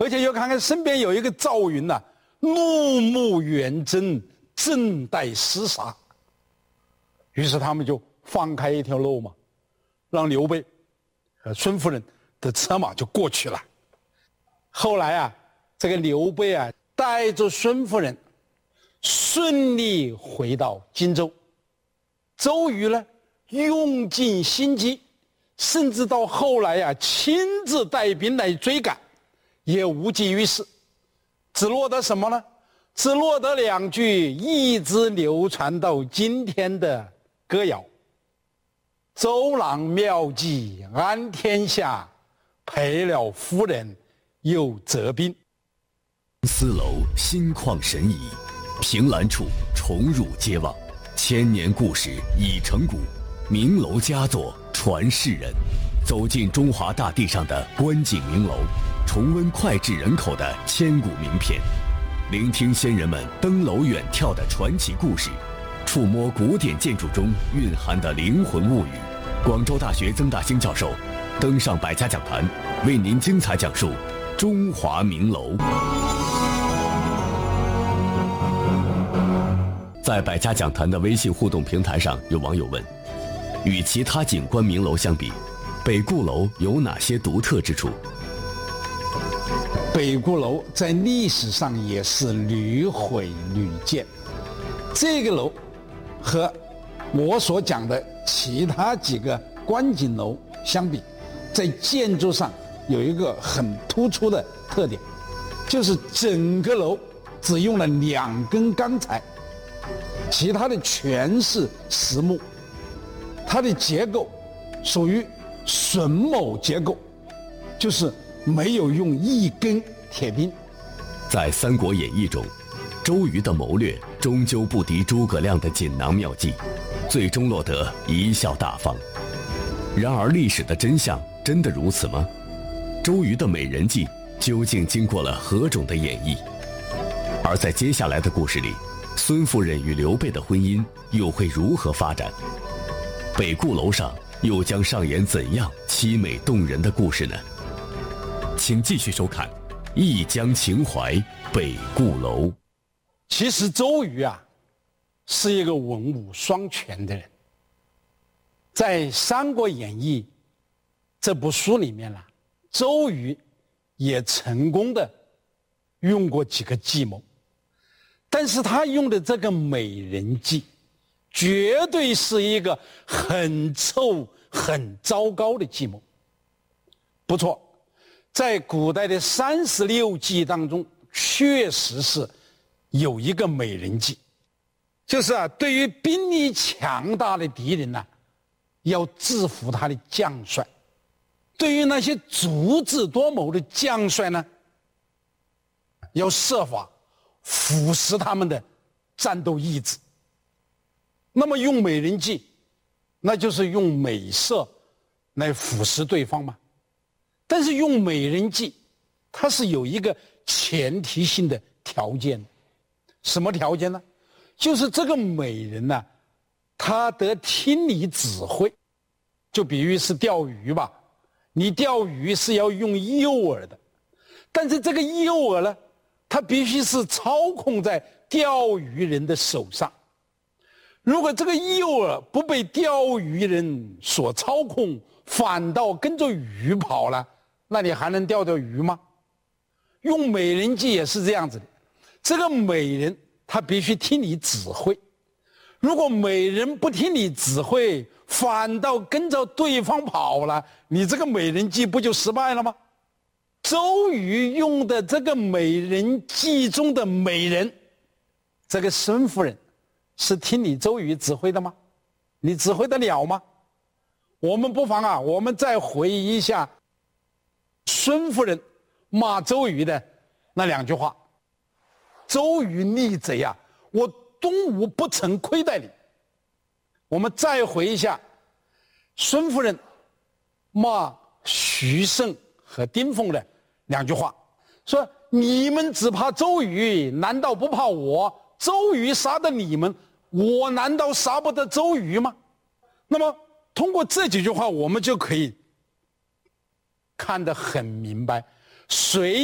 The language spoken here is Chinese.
而且又看看身边有一个赵云呐，怒目圆睁，正待厮杀。于是他们就放开一条路嘛，让刘备和孙夫人的车马就过去了。后来啊，这个刘备啊，带着孙夫人顺利回到荆州。周瑜呢，用尽心机，甚至到后来啊，亲自带兵来追赶，也无济于事，只落得什么呢？只落得两句一直流传到今天的歌谣：周郎妙计安天下，赔了夫人又折兵。 丝楼心旷神怡，凭栏处重入街望，千年故事已成古，名楼佳作传世人。走进中华大地上的观景名楼，重温脍炙人口的千古名片，聆听先人们登楼远眺的传奇故事，触摸古典建筑中蕴含的灵魂物语。广州大学曾大兴教授登上百家讲坛，为您精彩讲述中华名楼。在百家讲坛的微信互动平台上，有网友问：与其他景观名楼相比，北固楼有哪些独特之处？ 北固楼在历史上也是屡毁屡建，这个楼和我所讲的其他几个观景楼相比，在建筑上有一个很突出的特点，就是整个楼只用了2根钢材，其他的全是实木，它的结构属于榫卯结构，就是没有用一根铁钉。 在《三国演义》中，周瑜的谋略终究不敌诸葛亮的锦囊妙计，最终落得贻笑大方。然而历史的真相真的如此吗？周瑜的美人计究竟经过了何种的演绎？而在接下来的故事里，孙夫人与刘备的婚姻又会如何发展？北固楼上又将上演怎样凄美动人的故事呢？请继续收看《一江情怀北固楼》。 其实周瑜啊，是一个文武双全的人。在《三国演义》这部书里面啦，周瑜也成功的用过几个计谋，但是他用的这个美人计，绝对是一个很臭、很糟糕的计谋。不错，在古代的36计当中，确实是有一个美人计，就是啊，对于兵力强大的敌人呢，要制服他的将帅；对于那些足智多谋的将帅呢，要设法腐蚀他们的战斗意志。那么用美人计，那就是用美色来腐蚀对方嘛。但是用美人计，它是有一个前提性的条件。什么条件呢？就是这个美人呢，她得听你指挥。就比喻是钓鱼吧，你钓鱼是要用诱饵的，但是这个诱饵呢，它必须是操控在钓鱼人的手上。如果这个诱饵不被钓鱼人所操控，反倒跟着鱼跑了，那你还能钓鱼吗？用美人计也是这样子的，这个美人她必须听你指挥，如果美人不听你指挥，反倒跟着对方跑了，你这个美人计不就失败了吗？周瑜用的这个美人计中的美人，这个孙夫人是听你周瑜指挥的吗？你指挥得了吗？我们不妨啊，我们再回忆一下孙夫人骂周瑜的那2句话：周瑜逆贼啊，我东吴不曾亏待你。我们再回一下孙夫人骂徐盛和丁奉的2句话，说你们只怕周瑜，难道不怕我？周瑜杀得你们，我难道杀不得周瑜吗？那么通过这几句话，我们就可以看得很明白，谁